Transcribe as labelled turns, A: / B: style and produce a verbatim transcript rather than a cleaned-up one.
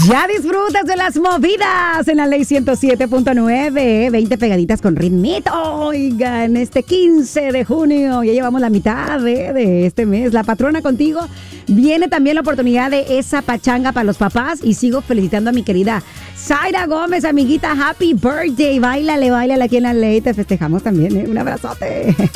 A: Ya disfrutas de las movidas en la Ley ciento siete punto nueve. veinte pegaditas con ritmito. Oigan, este quince de junio, ya llevamos la mitad de, de este mes. La patrona contigo. Viene también la oportunidad de esa pachanga para los papás. Y sigo felicitando a mi querida Zaira Gómez, amiguita. Happy birthday. Báilale, báilale aquí en la Ley. Te festejamos también, ¿eh? Un abrazote.